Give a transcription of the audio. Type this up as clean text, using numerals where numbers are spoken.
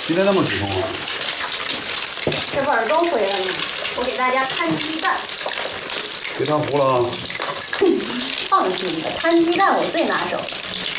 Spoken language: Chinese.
今天那么主动啊？ 这不耳朵回来了吗？我给大家摊鸡蛋。 别烫糊了啊！ 放心吧，摊鸡蛋我最拿手。